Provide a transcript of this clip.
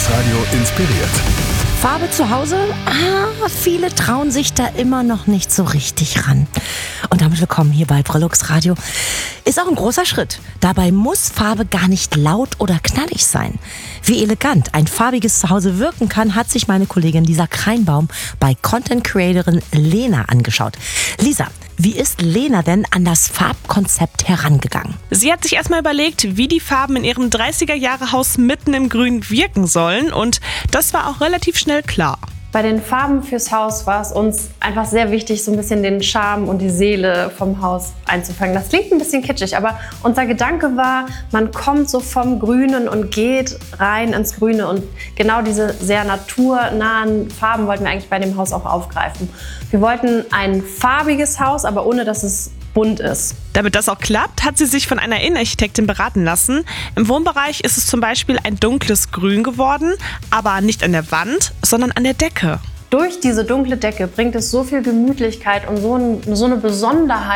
Prolux Radio inspiriert. Farbe zu Hause? Viele trauen sich da immer noch nicht so richtig ran. Und damit willkommen hier bei Prolux Radio. Ist auch ein großer Schritt. Dabei muss Farbe gar nicht laut oder knallig sein. Wie elegant ein farbiges Zuhause wirken kann, hat sich meine Kollegin Lisa Kreinbaum bei Content-Creatorin Lena angeschaut. Lisa, wie ist Lena denn an das Farbkonzept herangegangen? Sie hat sich erstmal überlegt, wie die Farben in ihrem 30er-Jahre-Haus mitten im Grün wirken sollen, und das war auch relativ schnell klar. Bei den Farben fürs Haus war es uns einfach sehr wichtig, so ein bisschen den Charme und die Seele vom Haus einzufangen. Das klingt ein bisschen kitschig, aber unser Gedanke war, man kommt so vom Grünen und geht rein ins Grüne. Und genau diese sehr naturnahen Farben wollten wir eigentlich bei dem Haus auch aufgreifen. Wir wollten ein farbiges Haus, aber ohne dass es bunt ist. Damit das auch klappt, hat sie sich von einer Innenarchitektin beraten lassen. Im Wohnbereich ist es zum Beispiel ein dunkles Grün geworden, aber nicht an der Wand, sondern an der Decke. Durch diese dunkle Decke bringt es so viel Gemütlichkeit und so eine Besonderheit